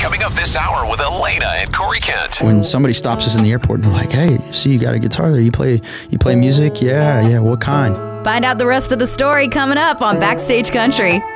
Coming up this hour with Elena and Corey Kent. When somebody stops us in the airport and they're like, hey, see, you got a guitar there. You play music? Yeah. What kind? Find out the rest of the story coming up on Backstage Country.